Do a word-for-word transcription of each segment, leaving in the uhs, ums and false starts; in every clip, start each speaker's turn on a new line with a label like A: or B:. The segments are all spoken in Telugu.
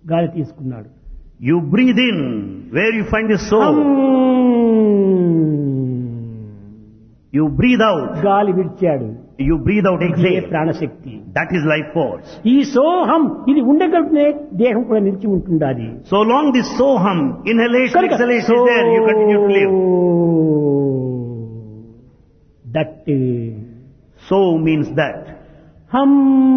A: గాలి తీసుకున్నాడు.
B: You breathe in where you find the soul. You breathe out.
A: గాలి విడిచాడు.
B: You breathe out,
A: ఇదే
B: exhale.
A: ప్రాణశక్తి.
B: That is life force.
A: ఈ సోహం ఇది ఉండగలిగితే దేహం కూడా నిలిచి ఉంటుండాలి.
B: So long this soham, inhalation,
A: కనుక
B: exhalation is there, you continue to live.
A: That
B: So means that.
A: హం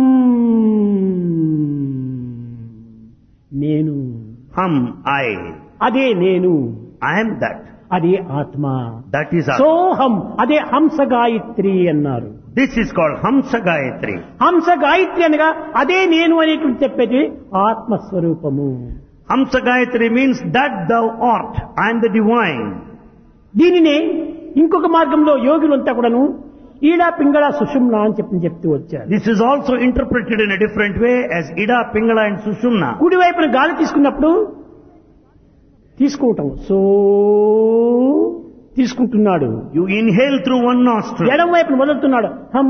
A: నేను,
B: Hum, I.
A: అదే నేను,
B: I am that.
A: అదే ఆత్మ.
B: That is Atma.
A: సోహం అదే హంస గాయత్రి అన్నారు.
B: This is called Hamsa Gayatri.
A: హంస గాయత్రి అనగా అదే నేను అనేటువంటి చెప్పేది ఆత్మస్వరూపము.
B: Hamsa Gayatri means that thou art. I am the divine.
A: దీనినే ఇంకొక మార్గంలో యోగులంతా కూడాను ఈడా పింగళ సుషుమ్న అని చెప్పి చెప్తూ వచ్చారు.
B: This is also interpreted in a different way as Ida, Pingala and Sushumna.
A: కుడి వైపున గాలి తీసుకున్నప్పుడు తీసుకుంటాం, సో తీసుకుంటున్నాడు.
B: You inhale through one nostril.
A: ఎడం వైపున వదులుతున్నాడు, హం.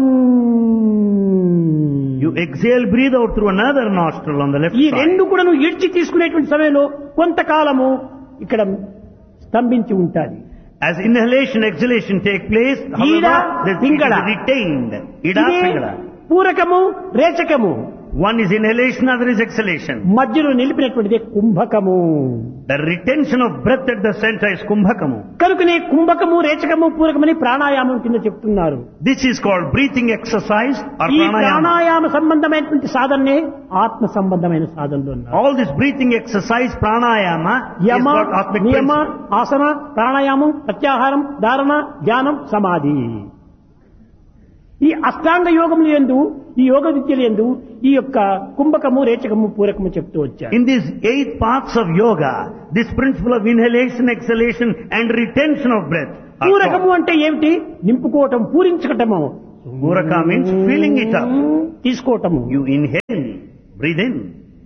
B: You exhale, breathe out through another nostril on the left
A: ఈ
B: side.
A: రెండు కూడా నువ్వు ఇడ్చి తీసుకునేటువంటి సమయంలో కొంతకాలము ఇక్కడ స్తంభించి ఉంటాది.
B: As inhalation, exhalation take place,
A: Ida,
B: however, this it
A: Pingala.
B: is retained. Ida,
A: ఇదే
B: Pingala.
A: పూరకము రేచకము,
B: One is inhalation, other is exhalation.
A: మధ్యలో నిలిపినటువంటిది కుంభకము.
B: The retention of breath at the center is kumbhakamu.
A: కనుకనే కుంభకము రేచకము పూరకమని ప్రాణాయామం కింద చెప్తున్నారు.
B: This is called breathing exercise or
A: ఈ
B: pranayama.
A: ప్రాణాయామ సంబంధమైనటువంటి సాధననే ఆత్మ సంబంధమైన సాధనలు అన్నారు.
B: All this breathing exercise, pranayama,
A: Yama,
B: is got atmic
A: నియమ,
B: principle.
A: ఆసన, ప్రాణాయామం, ప్రత్యాహారం, ధారణ, ధ్యానం, సమాధి. ఈ అష్టాంగ యోగములు యందు, ఈ యోగ విద్యలు యందు ఈ యొక్క కుంభకము రేచకము పూరకము చెప్తూ వచ్చారు.
B: In these eight parts of yoga, this principle of inhalation, exhalation and retention of breath are
A: పూరకము
B: taught.
A: అంటే ఏమిటి? నింపుకోవటం, పూరించటము.
B: Puraka means filling it up.
A: తీసుకోవటము.
B: You inhale, breathe in.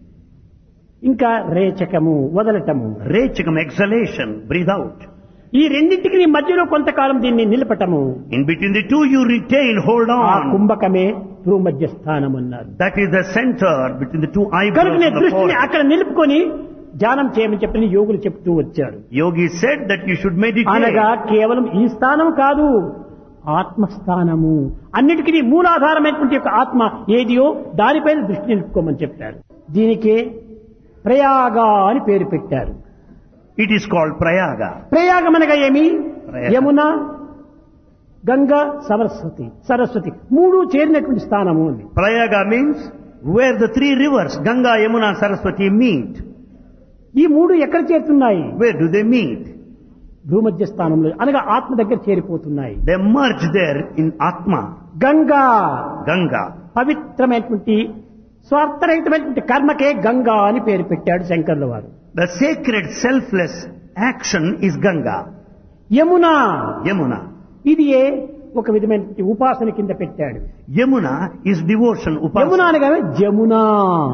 A: ఇంకా రేచకము, వదలటము.
B: Rechakam, exhalation, breathe out.
A: ఈ రెండింటికి నీ మధ్యలో కొంతకాలం దీన్ని నిలపటము.
B: In between the two you retain, hold
A: ఆ
B: on.
A: కుంభకమే భూమధ్య స్థానం అన్నారు.
B: That is the center between the two eyebrows
A: కనుక నీ
B: of the
A: దృష్టిని
B: forehead.
A: అక్కడ నిలుపుకొని ధ్యానం చేయమని చెప్పని యోగులు చెప్తూ వచ్చారు.
B: Yogi said that you should meditate.
A: అనగా కేవలం ఈ స్థానం కాదు, ఆత్మస్థానము. అన్నిటికీ మూలాధారమైనటువంటి యొక్క ఆత్మ ఏదియో దానిపైన దృష్టి నిలుపుకోమని చెప్పారు. దీనికే ప్రయాగ అని పేరు పెట్టారు.
B: It is called Prayaga.
A: ప్రయాగం అనగా ఏమి?
B: ప్రయాగ.
A: యమున, గంగా, సరస్వతి. సరస్వతి మూడు చేరినటువంటి స్థానము అని.
B: Prayaga means where the three rivers, Ganga, Yamuna, Saraswati meet.
A: ఈ మూడు ఎక్కడ చేరుతున్నాయి?
B: Where do they meet?
A: భూమధ్య స్థానంలో అనగా ఆత్మ దగ్గర చేరిపోతున్నాయి.
B: They merge there in Atma.
A: Ganga
B: Ganga.
A: పవిత్రమైనటువంటి స్వార్థరహితమైనటువంటి కర్మకే గంగా అని పేరు పెట్టాడు శంకర్ల వారు.
B: The sacred selfless action is Ganga.
A: Yamuna
B: Yamuna.
A: ఇది ఏ ఒక విధమైన ఉపాసన కింద పెట్టాడు.
B: Yamuna is devotion.
A: Yamuna
B: Upasana.
A: అనగా జమున.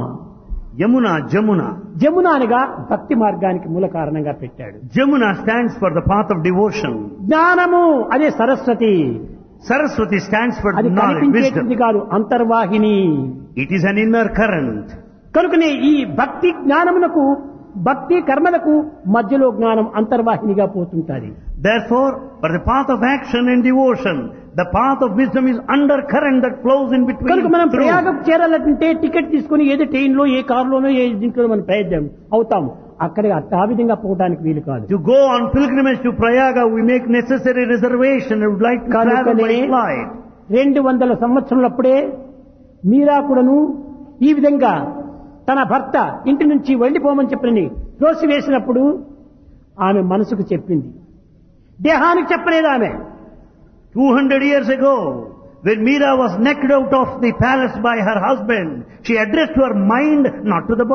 B: Yamuna, Jamuna.
A: జమున అనగా భక్తి మార్గానికి మూల కారణంగా పెట్టాడు.
B: Jamuna stands for the path of devotion.
A: జ్ఞానము అదే సరస్వతి.
B: Saraswati stands for
A: అది
B: knowledge,
A: కనిపించేది
B: wisdom.
A: కాదు, అంతర్వాహిని.
B: It is an inner current.
A: కనుకనే ఈ భక్తి జ్ఞానమునకు, భక్తి కర్మలకు మధ్యలో జ్ఞానం అంతర్వాహినిగా పోతుంటాది.
B: Therefore, for the path of action and devotion, the path of wisdom is undercurrent that flows in between.
A: కనుక మనం
B: through.
A: ప్రయాగం చేరాలంటే టికెట్ తీసుకుని ఏదో ట్రైన్ లో, ఏ కారులోనో, ఏ దీంట్లో మనం ప్రయత్నం అవుతాము. అక్కడ ఆ విధంగా పోవడానికి వీలు కాదు.
B: To go on pilgrimage to Prayaga, we make necessary reservation and would like to travel by
A: కనుకనే
B: flight.
A: రెండు వందల సంవత్సరాలప్పుడే మీరా కూడాను ఈ విధంగా తన భర్త ఇంటి నుంచి వెళ్ళిపోమని చెప్పని త్రోసి వేసినప్పుడు ఆమె మనసుకు చెప్పింది, దేహానికి చెప్పలేదు ఆమె.
B: two hundred years ago, when Meera was knocked out of the palace by her husband, she addressed her mind, not to the body.